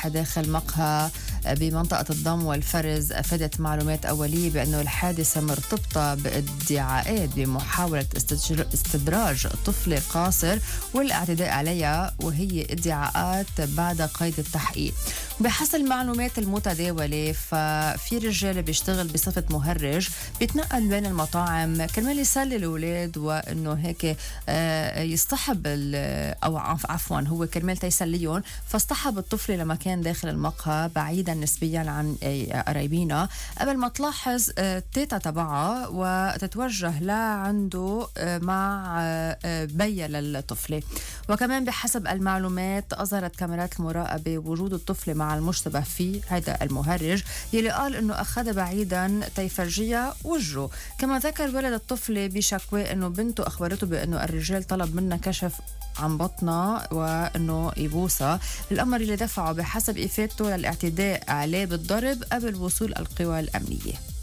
مسرح داخل مقهى بمنطقة الضم والفرز. أفادت معلومات أولية بأنه الحادثة مرتبطة بادعاءات بمحاولة استدراج طفلة قاصر والاعتداء عليها، وهي ادعاءات بعد قيد التحقيق. بحسب المعلومات المتداولة ففي رجال بيشتغل بصفة مهرج بيتنقل بين المطاعم كرمال يسلي الأولاد، وإنه هيك يصطحب أو عفوا هو كرمال تيسليهم، فاصطحب الطفل لما كان داخل المقهى بعيدا نسبيا عن قرايبينا قبل ما تلاحظ التيتا تبعها وتتوجه لعنده مع بيا للطفلة. وكمان بحسب المعلومات أظهرت كاميرات المراقبة وجود الطفل مع المشتبه فيه هذا المهرج يلي قال انه اخذها بعيدا تيفرجيها وجهه. كما ذكر والد الطفل بشكوى انه بنته اخبرته بانه الرجال طلب منها كشف عن بطنها وانه يبوسها، الامر اللي دفعه بحسب افادته للاعتداء عليه بالضرب قبل وصول القوى الامنيه.